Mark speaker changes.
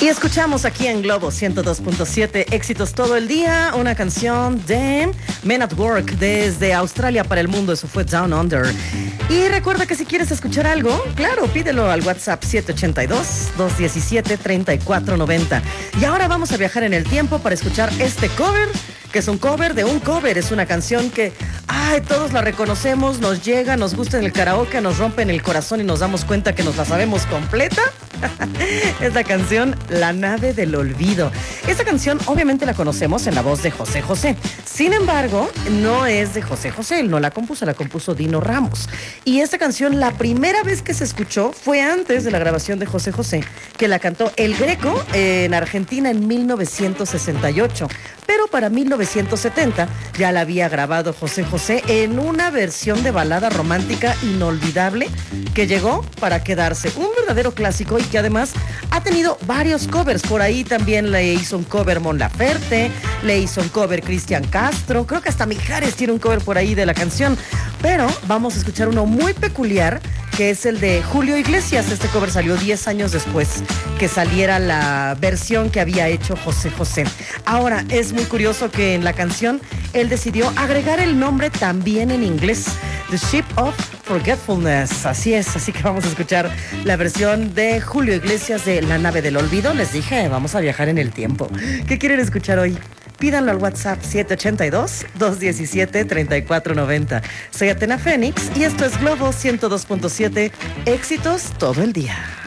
Speaker 1: Y escuchamos aquí en Globo 102.7 éxitos todo el día, una canción de Men at Work desde Australia para el mundo, eso fue Down Under. Y recuerda que si quieres escuchar algo, claro, pídelo al WhatsApp 782-217-3490. Y ahora vamos a viajar en el tiempo para escuchar este cover, que es un cover de un cover, es una canción que, todos la reconocemos, nos llega, nos gusta en el karaoke, nos rompe en el corazón y nos damos cuenta que nos la sabemos completa. Es la canción La Nave del Olvido. Esta canción obviamente la conocemos en la voz de José José. Sin embargo, no es de José José, él no la compuso Dino Ramos. Y esta canción, la primera vez que se escuchó fue antes de la grabación de José José, que la cantó El Greco en Argentina en 1968. Pero para 1970 ya la había grabado José José en una versión de balada romántica inolvidable que llegó para quedarse. Un verdadero clásico y que además ha tenido varios covers. Por ahí también le hizo un cover Mon Laferte, le hizo un cover Cristian Castro, creo que hasta Mijares tiene un cover por ahí de la canción. Pero vamos a escuchar uno muy peculiar, que es el de Julio Iglesias. Este cover salió 10 años después que saliera la versión que había hecho José José. Ahora, es muy curioso que en la canción él decidió agregar el nombre también en inglés, The Ship of Forgetfulness. Así es, así que vamos a escuchar la versión de Julio Iglesias de La Nave del Olvido. Les dije, vamos a viajar en el tiempo. ¿Qué quieren escuchar hoy? Pídanlo al WhatsApp 782-217-3490. Soy Atena Fénix y esto es Globo 102.7, éxitos todo el día.